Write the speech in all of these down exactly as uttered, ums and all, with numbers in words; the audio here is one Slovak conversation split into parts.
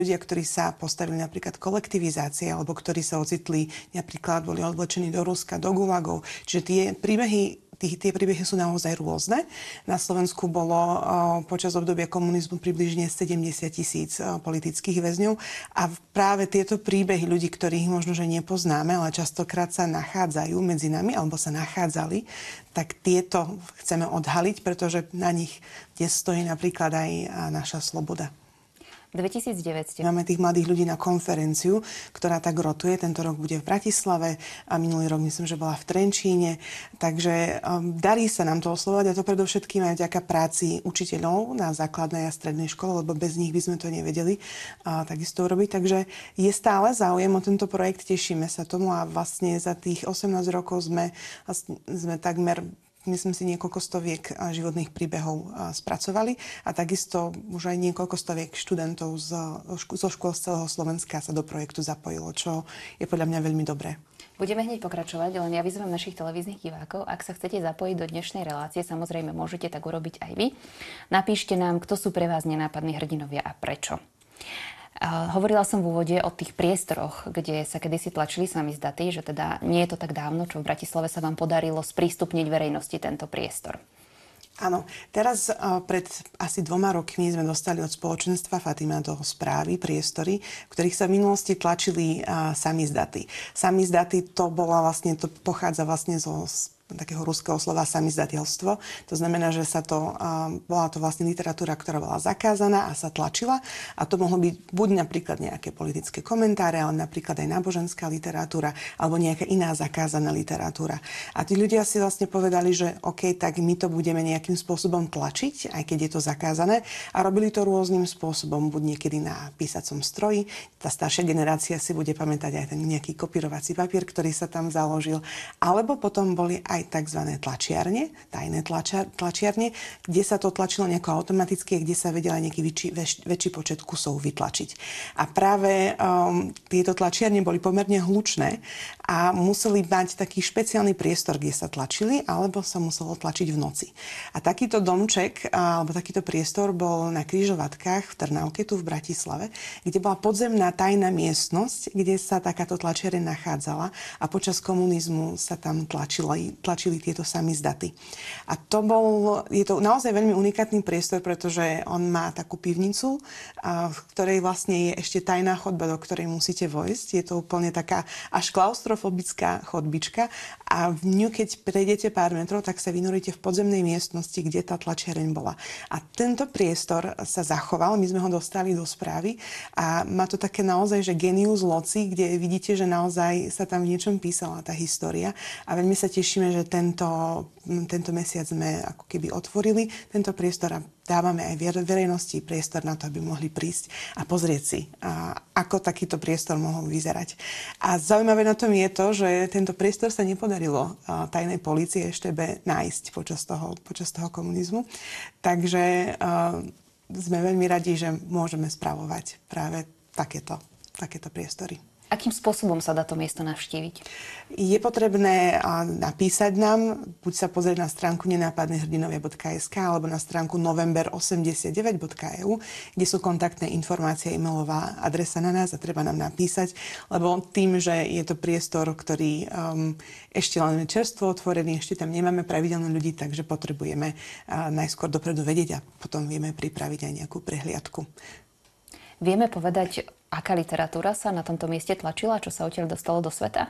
ľudia, ktorí sa postavili napríklad kolektivizácie, alebo ktorí sa ocitli, napríklad boli odvlečení do Ruska, do gulagov. Čiže tie príbehy Tí, tie príbehy sú naozaj rôzne. Na Slovensku bolo o, počas obdobia komunizmu približne sedemdesiat tisíc o, politických väzňov a práve tieto príbehy ľudí, ktorých možno, že nepoznáme, ale častokrát sa nachádzajú medzi nami alebo sa nachádzali, tak tieto chceme odhaliť, pretože na nich dnes stojí napríklad aj naša sloboda. dvetisícdeväť ste... Máme tých mladých ľudí na konferenciu, ktorá tak rotuje. Tento rok bude v Bratislave a minulý rok myslím, že bola v Trenčíne. Takže um, darí sa nám to oslovať a to predovšetkým aj vďaka práci učiteľov na základnej a strednej škole, lebo bez nich by sme to nevedeli a, takisto urobiť. Takže je stále záujem o tento projekt, tešíme sa tomu a vlastne za tých osemnásť rokov sme, vlastne, sme takmer myslím si, niekoľko stoviek životných príbehov spracovali a takisto už aj niekoľko stoviek študentov zo, zo škôl z celého Slovenska sa do projektu zapojilo, čo je podľa mňa veľmi dobré. Budeme hneď pokračovať, len ja vyzvem našich televíznych divákov. Ak sa chcete zapojiť do dnešnej relácie, samozrejme môžete tak urobiť aj vy. Napíšte nám, kto sú pre vás nenápadní hrdinovia a prečo. Uh, hovorila som v úvode o tých priestoroch, kde sa kedysi tlačili samizdaty, že teda nie je to tak dávno, čo v Bratislave sa vám podarilo sprístupniť verejnosti tento priestor. Áno, teraz uh, pred asi dvoma rokmi sme dostali od spoločenstva Fatima do správy priestory, v ktorých sa v minulosti tlačili uh, samizdaty. Samizdaty to bola vlastne, to pochádza vlastne zo takého ruského slova samizdatelstvo. To znamená, že sa to, uh, bola to vlastne literatúra, ktorá bola zakázaná a sa tlačila. A to mohlo byť buď napríklad nejaké politické komentáre, ale napríklad aj náboženská literatúra alebo nejaká iná zakázaná literatúra. A tí ľudia si vlastne povedali, že OK, tak my to budeme nejakým spôsobom tlačiť, aj keď je to zakázané. A robili to rôznym spôsobom, buď niekedy na písacom stroji. Tá staršia generácia si bude pamätať aj ten nejaký kopírovací papier, ktorý sa tam založil. Alebo potom boli aj tzv. Tlačiarne, tajné tlačia, tlačiarne, kde sa to tlačilo nejako automaticky, kde sa vedela nejaký väčší, väč, väčší počet kusov vytlačiť. A práve um, tieto tlačiarne boli pomerne hlučné a museli mať taký špeciálny priestor, kde sa tlačili, alebo sa muselo tlačiť v noci. A takýto domček, alebo takýto priestor bol na Križovatkách v Trnavke, tu v Bratislave, kde bola podzemná tajná miestnosť, kde sa takáto tlačiareň nachádzala a počas komunizmu sa tam tlačili tlačili tieto samizdaty. A to bol, je to naozaj veľmi unikátny priestor, pretože on má takú pivnicu, a v ktorej vlastne je ešte tajná chodba, do ktorej musíte vojsť. Je to úplne taká až klaustrofobická chodbička a v ňu, keď prejdete pár metrov, tak sa vynoríte v podzemnej miestnosti, kde tá tlačiareň bola. A tento priestor sa zachoval, my sme ho dostali do správy a má to také naozaj, že genius loci, kde vidíte, že naozaj sa tam v niečom písala tá história a veľmi sa tešíme, že tento, tento mesiac sme ako keby otvorili tento priestor a dávame aj verejnosti priestor na to, aby mohli prísť a pozrieť si, a, ako takýto priestor mohol vyzerať. A zaujímavé na tom je to, že tento priestor sa nepodarilo a, tajnej polícii eš té bé nájsť počas toho, počas toho komunizmu. Takže a, sme veľmi radi, že môžeme spravovať práve takéto, takéto priestory. Akým spôsobom sa dá to miesto navštíviť? Je potrebné napísať nám, buď sa pozrieť na stránku nenápadní hrdinovia bodka es ká alebo na stránku november osemdesiatdeväť bodka e u, kde sú kontaktné informácie, e-mailová adresa na nás a treba nám napísať, lebo tým, že je to priestor, ktorý um, ešte len čerstvo otvorený, ešte tam nemáme pravidelné ľudí, takže potrebujeme uh, najskôr dopredu vedieť a potom vieme pripraviť aj nejakú prehliadku. Vieme povedať, aká literatúra sa na tomto mieste tlačila, čo sa odtiaľ dostalo do sveta?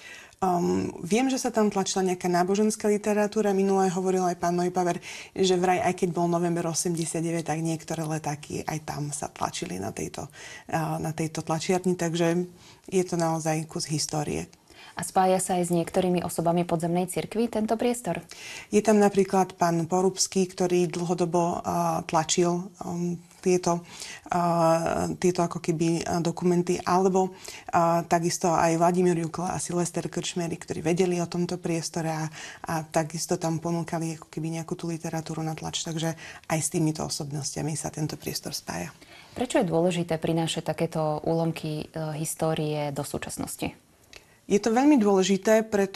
Um, viem, že sa tam tlačila nejaká náboženská literatúra. Minulé hovoril aj pán Neupaver, že vraj, aj keď bol november osemdesiatdeväť, tak niektoré letáky aj tam sa tlačili na tejto, uh, na tejto tlačiarni, takže je to naozaj kus histórie. A spája sa aj s niektorými osobami podzemnej cirkvi tento priestor? Je tam napríklad pán Porubský, ktorý dlhodobo uh, tlačil um, tieto, uh, tieto ako keby uh, dokumenty, alebo uh, takisto aj Vladimír Jukla a Silvester Krčmery, ktorí vedeli o tomto priestore a, a takisto tam ponúkali ako keby nejakú tú literatúru na tlač. Takže aj s týmito osobnostiami sa tento priestor spája. Prečo je dôležité prinášať takéto úlomky uh, histórie do súčasnosti? Je to veľmi dôležité, preto